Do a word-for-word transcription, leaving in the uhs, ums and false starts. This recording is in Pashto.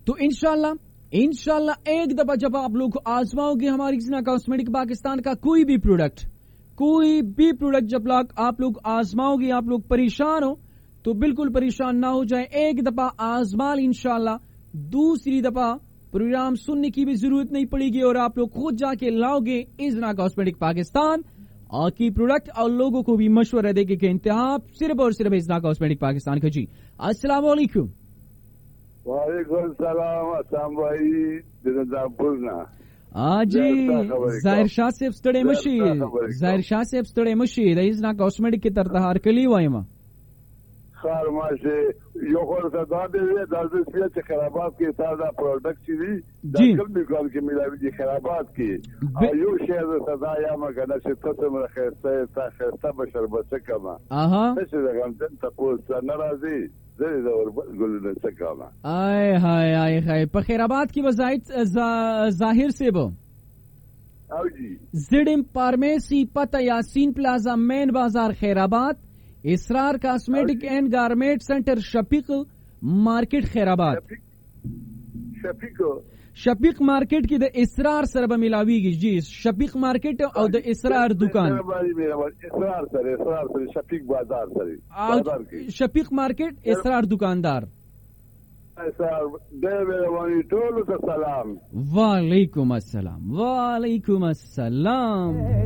तो इंशाल्लाह इंशाल्लाह एक दफा जब आप लोग आजमाओगे हमारी ज़ीना कॉस्मेटिक पाकिस्तान का कोई भी प्रोडक्ट कोई भी प्रोडक्ट जब लोग आप लोग आजमाओगे, आप लोग परेशान हो तो बिल्कुल परेशान ना हो जाए, एक दफा आजमा इंशाल्लाह दूसरी दफा प्रोग्राम सुनने की भी जरूरत नहीं पड़ेगी और आप लोग खुद जाके लाओगे इज़ना कॉस्मेटिक पाकिस्तान और की प्रोडक्ट और लोगों को भी मशवरा देके के इंतहा सिर्फ और सिर्फ इज़ना कॉस्मेटिक पाकिस्तान का। जी अस्सलाम वालेकुम। वालेकुम सलाम अस्सलाम भाई दिनदापुर ना जी ज़ाहिर शाह से स्टडे मशी ज़ाहिर शाह से स्टडे मशी इज़ना कॉस्मेटिक की तरतहार के लिए वाइमा خار ماشه یو خور صدا دی د دې چې خرابات کې تازه پروډکټ دي د کل میکال کې ملاوي دي خرابات کې یو شی د صدا یا مګنه چې تاسو مر خسته تا خسته بشر بچ کما اها څه د غمتن تاسو ناراضي زه د اور ګل نه څکما آی هاي آی هاي په خرابات کې وزایت ظاهر سے بو او جی زډم فارمیسی پتا یاسین پلازا مین بازار خیرآباد اسرار کاسمیٹک اینڈ گارمنٹ سینٹر شفیق مارکیٹ خیرآباد شفیق شفیق مارکیٹ کی د اسرار سره به ملاویږي جی شفیق مارکیٹ او د اسرار دکان اسرار سره اسرار سره شفیق بازار سره شفیق مارکیٹ اسرار دکاندار اسرار دیوانی ټول ته سلام وعلیکم السلام وعلیکم السلام